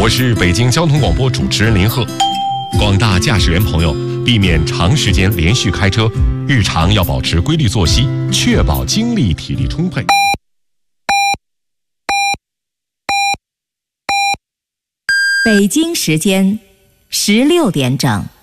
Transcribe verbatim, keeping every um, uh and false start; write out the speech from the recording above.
我是北京交通广播主持人林鹤。广大驾驶员朋友，避免长时间连续开车，日常要保持规律作息，确保精力体力充沛。 北京时间十六点整。